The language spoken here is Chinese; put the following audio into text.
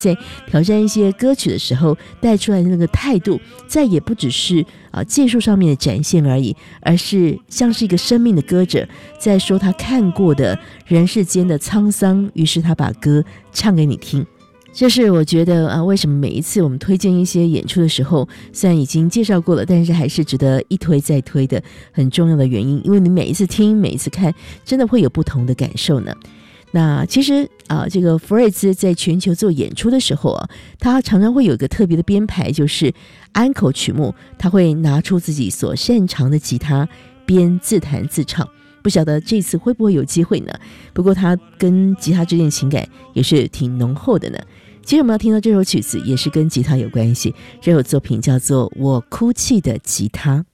在挑战一些歌曲的时候带出来的那个态度，再也不只是技术上面的展现而已，而是像是一个生命的歌者，在说他看过的人世间的沧桑，于是他把歌唱给你听。这是我觉得为什么每一次我们推荐一些演出的时候，虽然已经介绍过了，但是还是值得一推再推的很重要的原因，因为你每一次听每一次看真的会有不同的感受呢。那其实这个福瑞兹在全球做演出的时候他常常会有一个特别的编排，就是安口曲目，他会拿出自己所擅长的吉他边自弹自唱。不晓得这次会不会有机会呢？不过他跟吉他之间情感也是挺浓厚的呢。其实我们要听到这首曲子也是跟吉他有关系，这首作品叫做《我哭泣的吉他》。